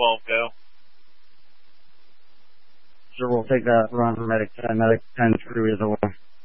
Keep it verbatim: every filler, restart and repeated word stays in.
twelve, go. Sure, we'll take that run for Medic ten. Medic ten, true is away.